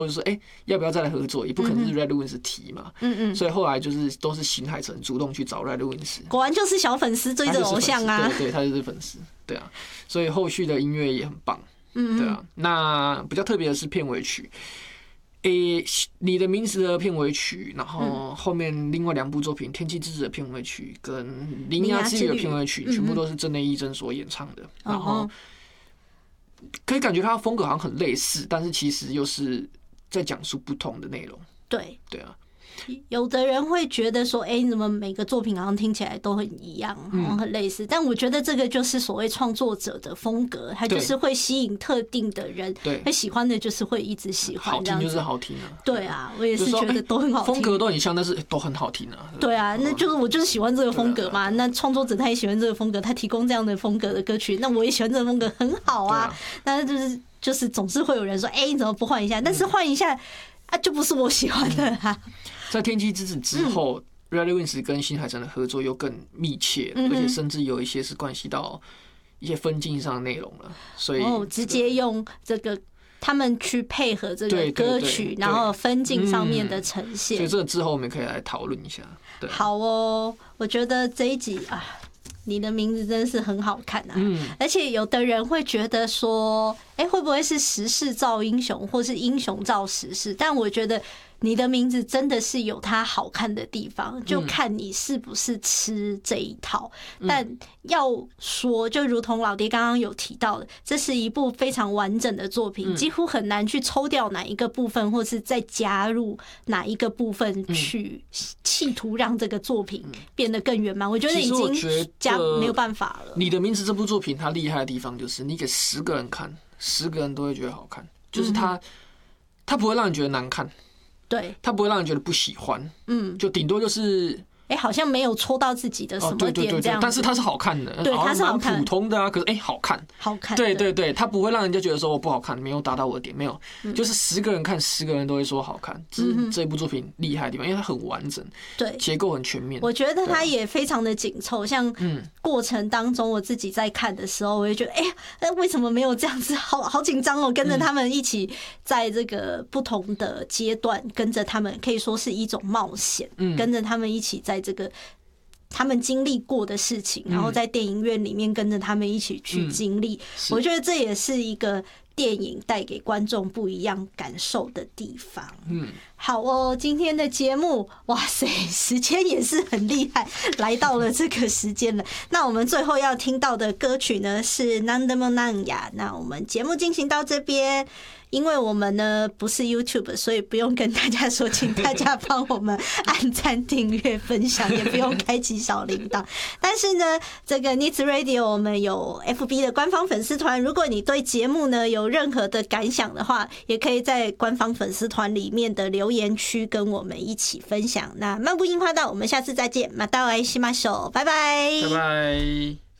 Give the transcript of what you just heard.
或者说要不要再来合作，也不可能是 Red Wings 提嘛，所以后来就是都是新海诚主动去找 Red Wings， 果然就是小粉丝追着偶像啊， 对，他就是粉丝，对啊，所以后续的音乐也很棒，对啊。那比较特别的是片尾曲，你的名字的片尾曲，然后后面另外2部作品《天气之子》的片尾曲跟《铃芽之旅》的片尾曲，全部都是真内义真所演唱的，然后可以感觉他的风格好像很类似，但是其实又是在讲述不同的内容。对啊， 有的人会觉得说，怎么每个作品好像听起来都很一样，好像很类似。但我觉得这个就是所谓创作者的风格，他就是会吸引特定的人，会喜欢的就是会一直喜欢， 好听就是好听啊。 对啊，我也是觉得都很好听， 风格都很像，但是都很好听啊。 对啊，那就是我就是喜欢这个风格嘛。那创作者他也喜欢这个风格，他提供这样的风格的歌曲，那我也喜欢这个风格，很好啊。但是就是总是会有人说，你怎么不换一下？但是换一下就不是我喜欢的啊。 在《天气之子》之后，Red Wings 跟新海诚的合作又更密切，而且甚至有一些是关系到一些分镜上的内容了，所以直接用这个他们去配合这个歌曲，然后分镜上面的呈现。 所以这个之后我们可以来讨论一下。 好哦，我觉得这一集你的名字真是很好看啊！而且有的人会觉得说，会不会是时势造英雄，或是英雄造时势？但我觉得你的名字真的是有它好看的地方，就看你是不是吃这一套。但要说，就如同老爹刚刚有提到的，这是一部非常完整的作品，几乎很难去抽掉哪一个部分，或是再加入哪一个部分去企图让这个作品变得更圆满。我觉得已经没有办法了。 你的名字这部作品，它厉害的地方就是你给10个人看，10个人都会觉得好看，就是它不会让你觉得难看。对，它不会让人觉得不喜欢，就顶多就是好像没有戳到自己的什么点这样， 但是它是好看的， 对，它是好看， 普通的啊，可是好看，对，它不会让人家觉得说我不好看，没有达到我的点，没有，就是10个人看10个人都会说好看，这是这部作品厉害的地方，因为它很完整，对，结构很全面， 我觉得它也非常的紧凑，像过程当中我自己在看的时候，我就觉得为什么没有这样子，好紧张哦，跟着他们一起在这个不同的阶段，跟着他们可以说是一种冒险，跟着他们一起在这个他们经历过的事情，然后在电影院里面跟着他们一起去经历，我觉得这也是一个电影带给观众不一样感受的地方。好哦，今天的节目，哇塞，时间也是很厉害，来到了这个时间了。那我们最后要听到的歌曲呢是 Nandemo Nanya。那我们节目进行到这边。因为我们呢不是 YouTube， 所以不用跟大家说，请大家帮我们按赞、订阅、分享，也不用开启小铃铛。但是呢，这个 Needs Radio 我们有 FB 的官方粉丝团，如果你对节目呢有任何的感想的话，也可以在官方粉丝团里面的留言区跟我们一起分享。那漫步樱花道，我们下次再见，马到来西马手，拜拜， 拜拜。